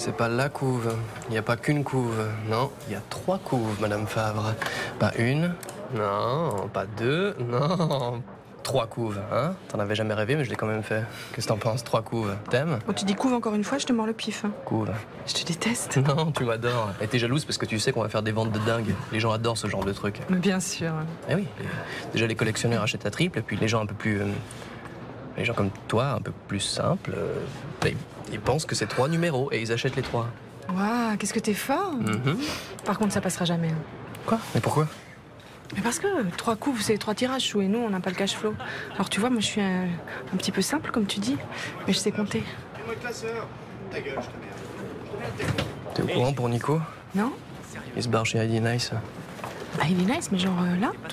c'est pas la couve. Il n'y a pas qu'une couve. Non, il y a 3 couves, Madame Favre. Pas une, non, pas 2, non. 3 couves, hein? T'en avais jamais rêvé, mais je l'ai quand même fait. Qu'est-ce que t'en penses? 3 couves. T'aimes? Oh, tu dis couve encore une fois, je te mords le pif. Couve. Je te déteste. Non, tu m'adores. Et t'es jalouse parce que tu sais qu'on va faire des ventes de dingue. Les gens adorent ce genre de truc. Mais bien sûr. Eh oui. Déjà, les collectionneurs achètent à triple, et puis les gens un peu plus... les gens comme toi, un peu plus simples, ils pensent que c'est 3 numéros, et ils achètent les 3. Waouh, qu'est-ce que t'es fort. Par contre, ça passera jamais. Quoi? Mais pourquoi? Mais parce que 3 coups, c'est 3 tirages, Chou, et nous, on n'a pas le cash flow. Alors tu vois, moi, je suis un petit peu simple, comme tu dis, mais je sais compter. T'es au courant pour Nico? Non? Il se barre chez ID Nice. Bah, il est nice, mais genre là